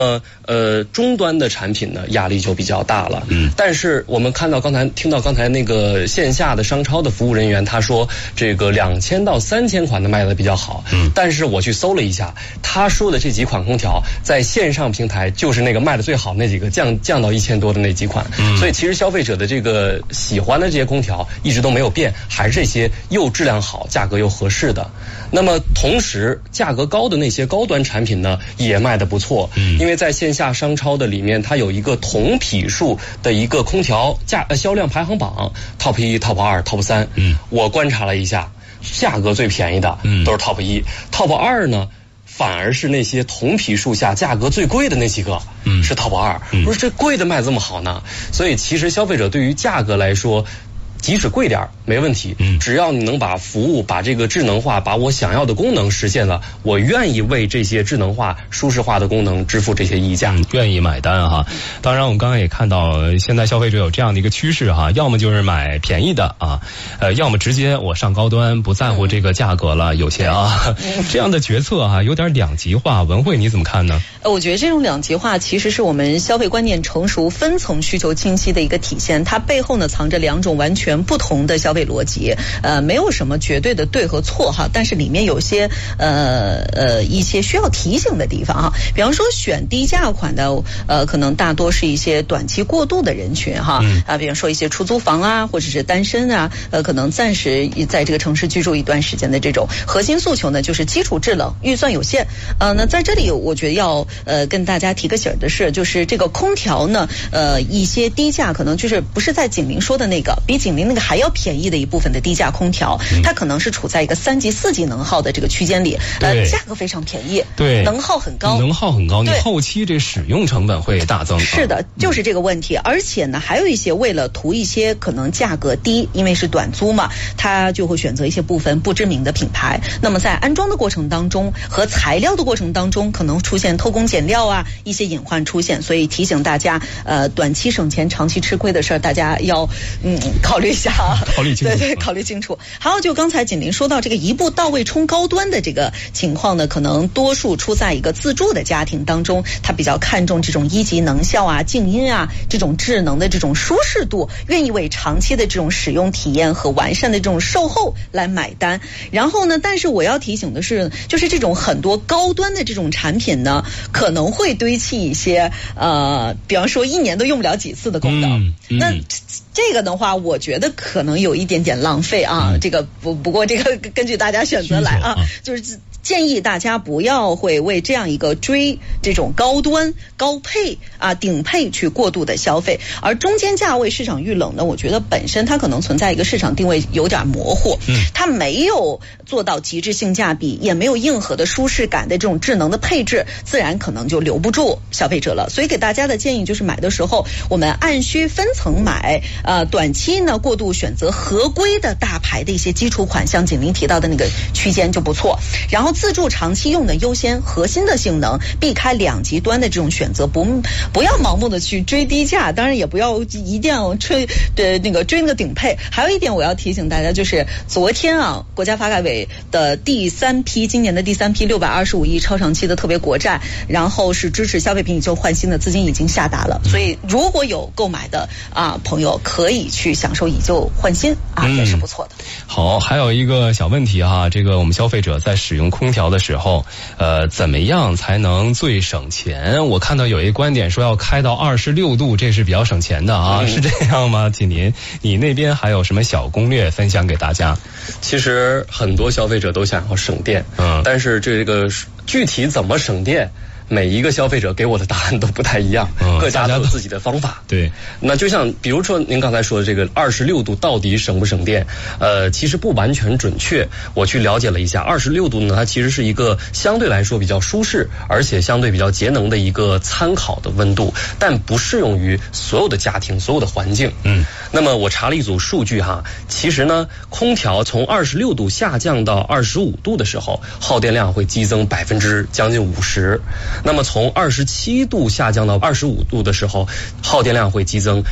终端的产品呢，压力就比较大了。但是我们听到刚才那个线下的商超的服务人员他说，这个2000到3000款的卖的比较好。但是我去搜了一下，他说的这几款空调在线上平台就是那个卖的最好那几个，降到1000多的那几款。所以其实消费者的这个喜欢的这些空调一直都没有变，还是这些又质量好、价格又合适的。那么同时，价格高的那些高端产品呢，也卖得不错。因为在线下商超的里面，它有一个同匹数的一个空调销量排行榜 ，Top 1、Top 2、Top 3。我观察了一下，价格最便宜的都是 Top 1、Top 2呢，反而是那些同匹数下价格最贵的那几个，是 Top 2。不是这贵的卖这么好呢？所以其实消费者对于价格来说，即使贵点没问题，只要你能把服务、把这个智能化、把我想要的功能实现了，我愿意为这些智能化、舒适化的功能支付这些溢价， 愿意买单哈。当然，我们刚刚也看到，现在消费者有这样的一个趋势哈，要么就是买便宜的啊，要么直接我上高端，不在乎这个价格了。有些啊，这样的决策哈，有点两极化。文慧你怎么看呢？ 我觉得这种两极化其实是我们消费观念成熟、分层需求清晰的一个体现。它背后呢藏着两种完全不同的消费逻辑，没有什么绝对的对和错哈，但是里面有些一些需要提醒的地方哈。比方说选低价款的可能大多是一些短期过渡的人群哈，比方说一些出租房啊，或者是单身啊，可能暂时在这个城市居住一段时间的这种核心诉求呢，就是基础制冷，预算有限。那在这里我觉得要跟大家提个醒的是，就是这个空调呢，一些低价可能就是不是在景林说的那个，比景林那个还要便宜的一部分的低价空调，它可能是处在一个3级、4级能耗的这个区间里，价格非常便宜， 对， 能耗很高， 你后期这使用成本会大增。 是的，就是这个问题。而且呢，还有一些为了图一些可能价格低，因为是短租嘛，他就会选择一些部分不知名的品牌。那么在安装的过程当中和材料的过程当中，可能出现偷工减料啊，一些隐患出现。所以提醒大家，短期省钱长期吃亏的事儿，大家要考虑一下啊，考虑清楚。还有就刚才锦麟说到这个一步到位冲高端的这个情况呢，可能多数出在一个自住的家庭当中，他比较看重这种1级能效啊、静音啊这种智能的这种舒适度，愿意为长期的这种使用体验和完善的这种售后来买单。然后呢，但是我要提醒的是，就是这种很多高端的这种产品呢，可能会堆砌一些比方说1年都用不了几次的功能。那这个的话，我觉得可能有一点点浪费啊。这个不过这个根据大家选择来啊，就是建议大家不要会为这样一个追这种高端高配啊顶配去过度的消费，而中间价位市场遇冷呢，我觉得本身它可能存在一个市场定位有点模糊，它没有做到极致性价比，也没有硬核的舒适感的这种智能的配置，自然可能就留不住消费者了。所以给大家的建议就是买的时候我们按需分层买，短期呢过度选择合规的大牌的一些基础款，像锦麟提到的那个区间就不错。然后自住长期用的优先核心的性能，避开2极端的这种选择，不要盲目的去追低价，当然也不要一定要追那个顶配。还有一点我要提醒大家，就是昨天啊，国家发改委的今年的第3批625亿超长期的特别国债，然后是支持消费品以旧换新的资金已经下达了，所以如果有购买的朋友可以去享受以旧换新也是不错的。 好，还有一个小问题哈，这个我们消费者在使用空调的时候，怎么样才能最省钱？我看到有一个观点说要开到26度，这是比较省钱的啊，是这样吗？锦麟，你那边还有什么小攻略分享给大家？ 其实很多消费者都想要省电，但是这个具体怎么省电，每一个消费者给我的答案都不太一样，各家都有自己的方法。 对， 那就像比如说您刚才说的这个26度到底省不省电，其实不完全准确。我去了解了一下，26度呢，它其实是一个相对来说比较舒适，而且相对比较节能的一个参考的温度，但不适用于所有的家庭、所有的环境。那么我查了一组数据哈，其实呢，空调从26度下降到25度的时候，耗电量会激增将近50%。那么从27度下降到25度的时候，耗电量会激增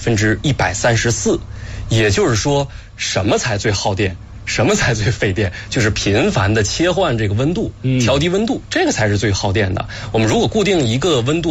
134%。也就是说，什么才最耗电？什么才最费电？就是频繁的切换这个温度，调低温度，这个才是最耗电的。我们如果固定一个温度